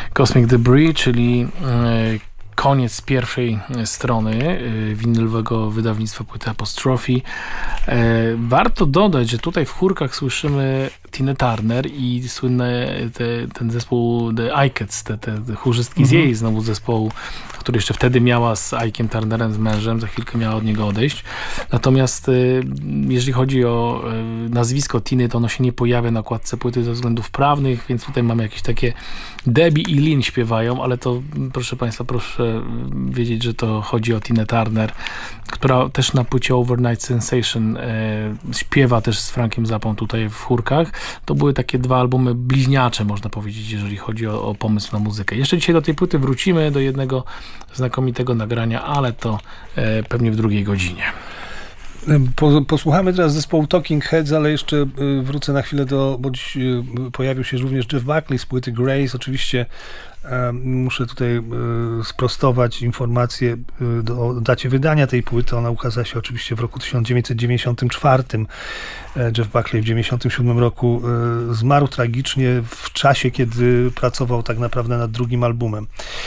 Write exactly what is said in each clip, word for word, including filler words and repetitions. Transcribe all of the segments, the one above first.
Cosmic Debris, czyli koniec pierwszej strony winylowego wydawnictwa płyty Apostrophe. Warto dodać, że tutaj w chórkach słyszymy Tinę Turner i słynny te, ten zespół The Ikettes, te, te, te chórzystki z jej znowu zespołu, który jeszcze wtedy miała z Ike'em Turnerem, z mężem, za chwilkę miała od niego odejść. Natomiast jeżeli chodzi o nazwisko Tiny, to ono się nie pojawia na okładce płyty ze względów prawnych, więc tutaj mamy jakieś takie Debbie i Lynn śpiewają, ale to proszę Państwa, proszę wiedzieć, że to chodzi o Tinę Turner, która też na płycie Overnight Sensation e, śpiewa też z Frankiem Zappą tutaj w chórkach. To były takie dwa albumy bliźniacze, można powiedzieć, jeżeli chodzi o, o pomysł na muzykę. Jeszcze dzisiaj do tej płyty wrócimy, do jednego znakomitego nagrania, ale to e, pewnie w drugiej godzinie. Posłuchamy teraz zespołu Talking Heads, ale jeszcze wrócę na chwilę do, bo dziś pojawił się również Jeff Buckley z płyty Grace. Oczywiście muszę tutaj sprostować informację o dacie wydania tej płyty. Ona ukazała się oczywiście w roku tysiąc dziewięćset dziewięćdziesiątym czwartym. Jeff Buckley w dziewięćdziesiątym siódmym roku zmarł tragicznie w czasie, kiedy pracował tak naprawdę nad drugim albumem.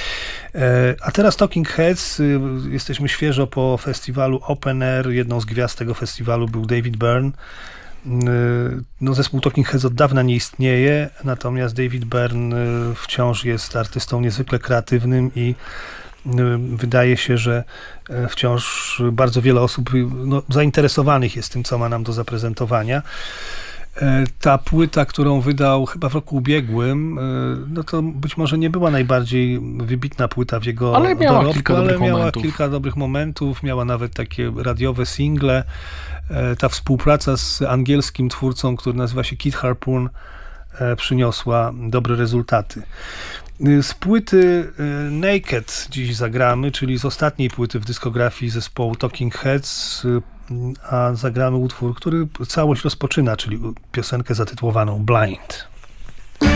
A teraz Talking Heads. Jesteśmy świeżo po festiwalu Open Air. Jedną z gwiazd tego festiwalu był David Byrne. No, zespół Talking Heads od dawna nie istnieje, natomiast David Byrne wciąż jest artystą niezwykle kreatywnym i wydaje się, że wciąż bardzo wiele osób no, zainteresowanych jest tym, co ma nam do zaprezentowania. Ta płyta, którą wydał chyba w roku ubiegłym, no to być może nie była najbardziej wybitna płyta w jego ale miała dorobku, kilka ale dobrych miała momentów. kilka dobrych momentów, miała nawet takie radiowe single. Ta współpraca z angielskim twórcą, który nazywa się Kid Harpoon, przyniosła dobre rezultaty. Z płyty Naked dziś zagramy, czyli z ostatniej płyty w dyskografii zespołu Talking Heads, a zagramy utwór, który całość rozpoczyna, czyli piosenkę zatytułowaną Blind.